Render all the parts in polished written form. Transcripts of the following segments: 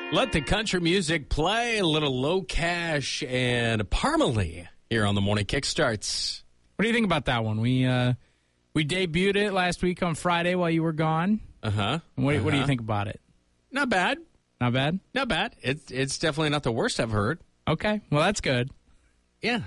Let the country music play. A little Low Cash and Parmalee here on the Morning Kick starts. What do you think about that one? We debuted it last week on Friday while you were gone. Uh-huh. What do you think about it? Not bad. Not bad? Not bad. It's definitely not the worst I've heard. Okay. Well, that's good. Yeah.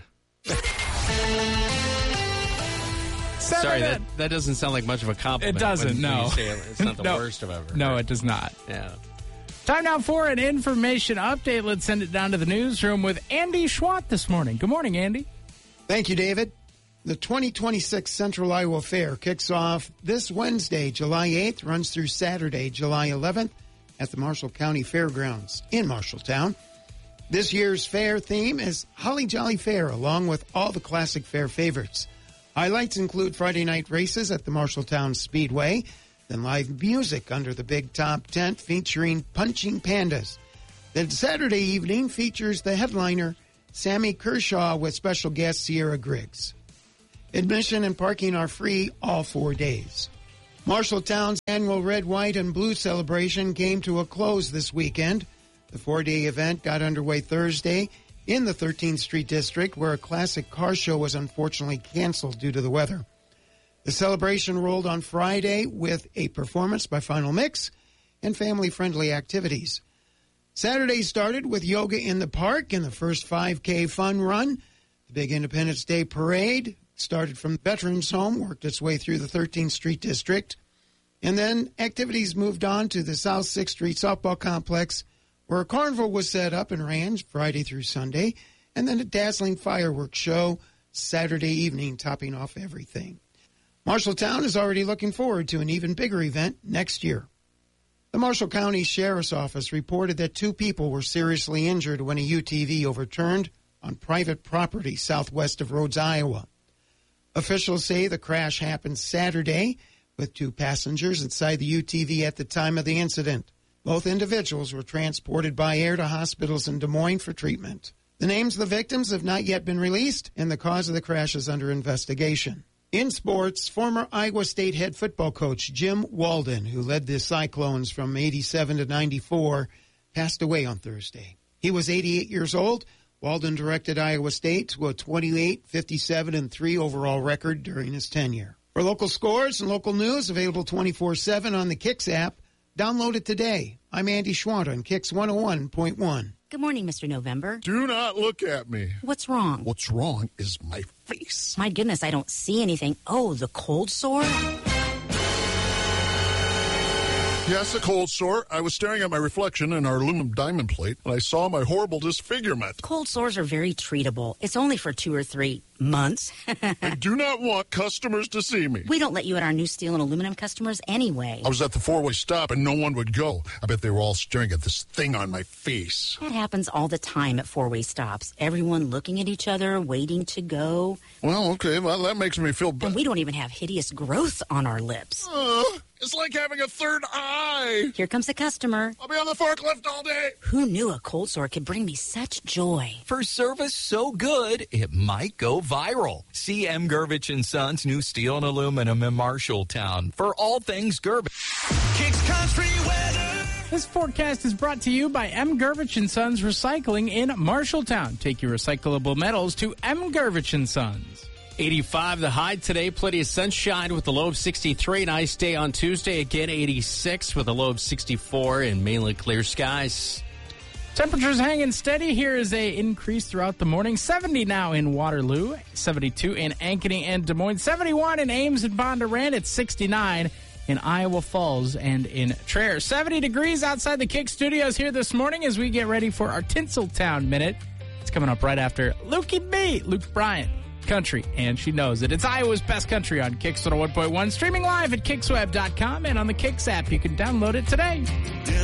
Sorry, that doesn't sound like much of a compliment. It doesn't, when no. you say it's not the worst I've ever heard. No, it does not. Yeah. Time now for an information update. Let's send it down to the newsroom with Andy Schwant this morning. Good morning, Andy. Thank you, David. The 2026 Central Iowa Fair kicks off this Wednesday, July 8th, runs through Saturday, July 11th at the Marshall County Fairgrounds in Marshalltown. This year's fair theme is Holly Jolly Fair, along with all the classic fair favorites. Highlights include Friday night races at the Marshalltown Speedway, then live music under the big top tent featuring Punching Pandas. Then Saturday evening features the headliner, Sammy Kershaw, with special guest Sierra Griggs. Admission and parking are free all 4 days. Marshalltown's annual Red, White, and Blue celebration came to a close this weekend. The 4-day event got underway Thursday in the 13th Street District, where a classic car show was unfortunately canceled due to the weather. The celebration rolled on Friday with a performance by Final Mix and family-friendly activities. Saturday started with yoga in the park and the first 5K fun run. The big Independence Day parade started from Veterans Home, worked its way through the 13th Street District, and then activities moved on to the South 6th Street Softball Complex, where a carnival was set up and ran Friday through Sunday, and then a dazzling fireworks show Saturday evening, topping off everything. Marshalltown is already looking forward to an even bigger event next year. The Marshall County Sheriff's Office reported that 2 people were seriously injured when a UTV overturned on private property southwest of Rhodes, Iowa. Officials say the crash happened Saturday with 2 passengers inside the UTV at the time of the incident. Both individuals were transported by air to hospitals in Des Moines for treatment. The names of the victims have not yet been released, and the cause of the crash is under investigation. In sports, former Iowa State head football coach Jim Walden, who led the Cyclones from 87 to 94, passed away on Thursday. He was 88 years old. Walden directed Iowa State to a 28, 57, and 3 overall record during his tenure. For local scores and local news, available 24/7 on the Kicks app. Download it today. I'm Andy Schwant on Kicks 101.1. Good morning, Mr. November. Do not look at me. What's wrong? What's wrong is my face. My goodness, I don't see anything. Oh, the cold sore? Yes, a cold sore. I was staring at my reflection in our aluminum diamond plate, and I saw my horrible disfigurement. Cold sores are very treatable. It's only for 2 or 3 months. I do not want customers to see me. We don't let you at our new steel and aluminum customers anyway. I was at the 4-way stop, and no one would go. I bet they were all staring at this thing on my face. That happens all the time at 4-way stops. Everyone looking at each other, waiting to go. Well, okay, well, that makes me feel better. And we don't even have hideous growth on our lips. It's like having a third eye. Here comes a customer. I'll be on the forklift all day. Who knew a cold sore could bring me such joy? For service so good, it might go viral. See M. Gervich & Sons' new steel and aluminum in Marshalltown for all things Gervich. Kicks Country Weather. This forecast is brought to you by M. Gervich & Sons Recycling in Marshalltown. Take your recyclable metals to M. Gervich & Sons. 85 the high today, plenty of sunshine with a low of 63. Nice day on Tuesday, again 86 with a low of 64 and mainly clear skies. Temperatures hanging steady. Here is a increase throughout the morning. 70 now in Waterloo, 72 in Ankeny and Des Moines, 71 in Ames and Bondurant. It's 69 in Iowa Falls and in Traer. 70 degrees outside the Kick Studios here this morning as we get ready for our Tinseltown Minute. It's coming up right after Lukey B, Luke Bryant. Country, and she knows it. It's Iowa's best country on Kicks 101.1, streaming live at kicksweb.com and on the Kicks app. You can download it today.